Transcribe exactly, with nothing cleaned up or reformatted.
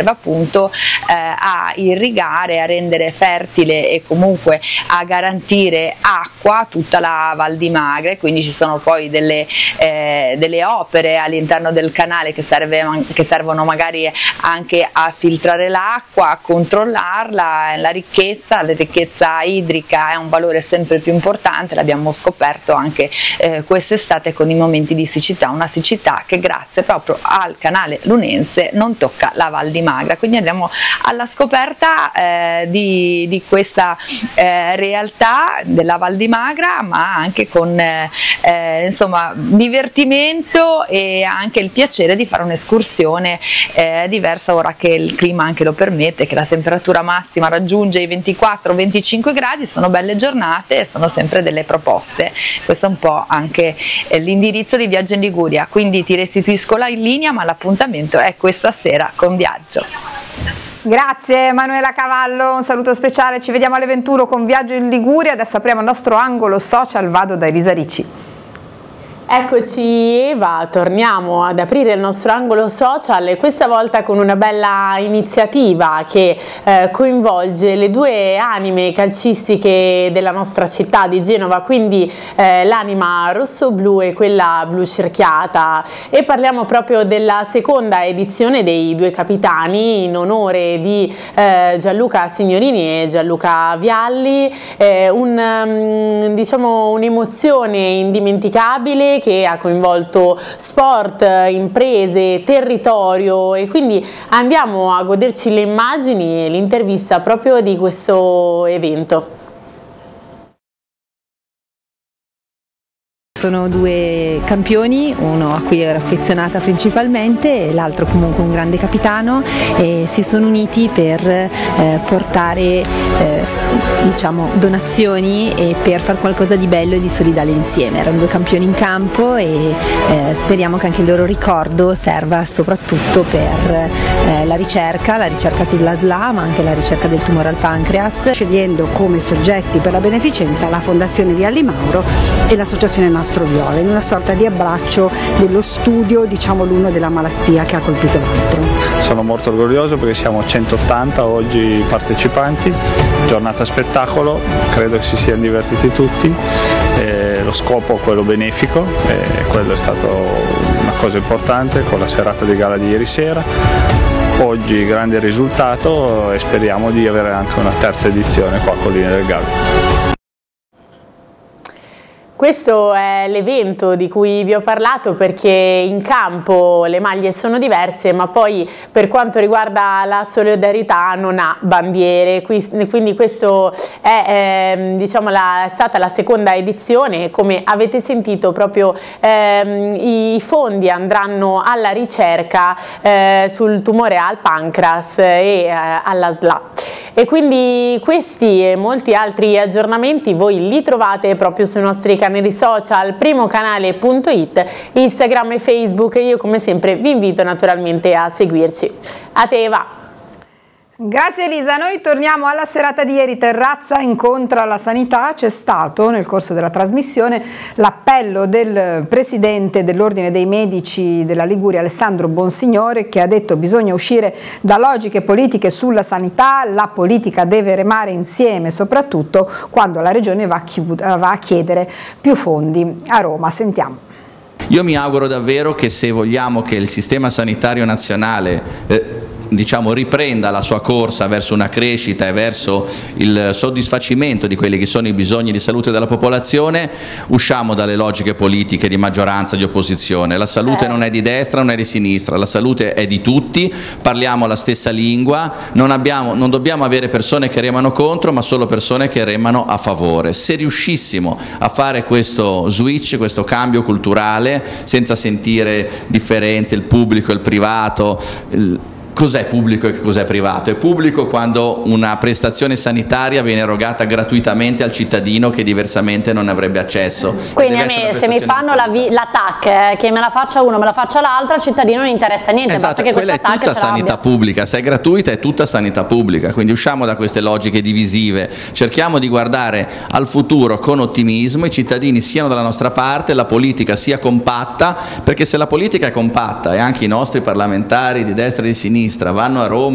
serve appunto eh, a irrigare, a rendere fertile e comunque a garantire acqua tutta la Val di Magra, e quindi ci sono poi delle, eh, delle opere all'interno del canale che, serve, che servono magari anche a filtrare l'acqua, a controllarla. La ricchezza, la ricchezza idrica è un valore sempre più importante, l'abbiamo scoperto anche eh, quest'estate con i momenti di siccità, una siccità che grazie proprio al canale lunense non tocca la Val di Magra. Quindi andiamo alla scoperta eh, di, di questa eh, realtà della Val di Magra, ma anche con eh, eh, insomma divertimento e anche il piacere di fare un'escursione eh, diversa ora che il clima anche lo permette, che la temperatura massima raggiunge i ventiquattro venticinque gradi. Sono belle giornate e sono sempre delle proposte. Questo è un po' anche eh, l'indirizzo di Viaggio in Liguria, quindi ti restituisco la linea, ma l'appuntamento è questa sera con Viaggio. Grazie Manuela Cavallo, un saluto speciale, ci vediamo alle ventuno con Viaggio in Liguria. Adesso apriamo il nostro angolo social, vado da Elisa Ricci. Eccoci Eva, torniamo ad aprire il nostro angolo social, e questa volta con una bella iniziativa che eh, coinvolge le due anime calcistiche della nostra città di Genova, quindi eh, l'anima rosso-blu e quella blu cerchiata, e parliamo proprio della seconda edizione dei due capitani in onore di eh, Gianluca Signorini e Gianluca Vialli, eh, un, um, diciamo, un'emozione indimenticabile che ha coinvolto sport, imprese, territorio, e quindi andiamo a goderci le immagini e l'intervista proprio di questo evento. Sono due campioni, uno a cui ero affezionata principalmente e l'altro comunque un grande capitano, e si sono uniti per eh, portare eh, diciamo donazioni e per fare qualcosa di bello e di solidale insieme. Erano due campioni in campo e eh, speriamo che anche il loro ricordo serva soprattutto per eh, la ricerca, la ricerca sull'A S L A, ma anche la ricerca del tumore al pancreas. Scegliendo come soggetti per la beneficenza la Fondazione Vialli Mauro e l'Associazione Nastro Viola, in una sorta di abbraccio dello studio, diciamo, l'uno della malattia che ha colpito l'altro. Sono molto orgoglioso perché siamo centottanta oggi partecipanti, giornata spettacolo, credo che si siano divertiti tutti, eh, lo scopo è quello benefico, e quello è stato una cosa importante con la serata di gala di ieri sera. Oggi grande risultato e speriamo di avere anche una terza edizione qua a Colline del Gallo. Questo è l'evento di cui vi ho parlato, perché in campo le maglie sono diverse, ma poi per quanto riguarda la solidarietà non ha bandiere, quindi questo è, eh, diciamo, la, è stata la seconda edizione. Come avete sentito, proprio eh, i fondi andranno alla ricerca eh, sul tumore al pancreas e eh, alla S L A. E quindi questi e molti altri aggiornamenti voi li trovate proprio sui nostri canali social, primocanale punto it, Instagram e Facebook, e io come sempre vi invito naturalmente a seguirci. A te Eva! Grazie Elisa, noi torniamo alla serata di ieri. Terrazza incontra la sanità. C'è stato nel corso della trasmissione l'appello del presidente dell'Ordine dei Medici della Liguria, Alessandro Bonsignore, che ha detto bisogna uscire da logiche politiche sulla sanità, la politica deve remare insieme, soprattutto quando la Regione va a chiedere più fondi a Roma. Sentiamo. Io mi auguro davvero che, se vogliamo che il sistema sanitario nazionale eh, diciamo riprenda la sua corsa verso una crescita e verso il soddisfacimento di quelli che sono i bisogni di salute della popolazione, usciamo dalle logiche politiche di maggioranza, di opposizione. La salute non è di destra, non è di sinistra, la salute è di tutti, parliamo la stessa lingua, non, abbiamo, non dobbiamo avere persone che remano contro, ma solo persone che remano a favore. Se riuscissimo a fare questo switch, questo cambio culturale, senza sentire differenze, il pubblico e il privato, il, cos'è pubblico e che cos'è privato? È pubblico quando una prestazione sanitaria viene erogata gratuitamente al cittadino che diversamente non avrebbe accesso. Quindi a me, se mi fanno la, la T A C, eh, che me la faccia uno, me la faccia l'altro, al cittadino non interessa niente. Esatto, che quella è tutta sanità pubblica, se è gratuita è tutta sanità pubblica, quindi usciamo da queste logiche divisive, cerchiamo di guardare al futuro con ottimismo, i cittadini siano dalla nostra parte, la politica sia compatta, perché se la politica è compatta e anche i nostri parlamentari di destra e di sinistra vanno a Roma